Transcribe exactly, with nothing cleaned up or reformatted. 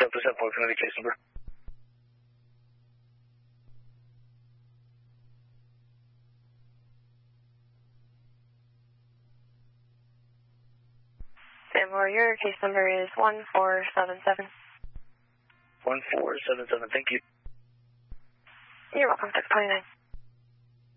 Delta seven four, can I have your case number? Stanmore, your case number is one four seven seven. one four seven seven, thank you. You're welcome, six twenty-nine.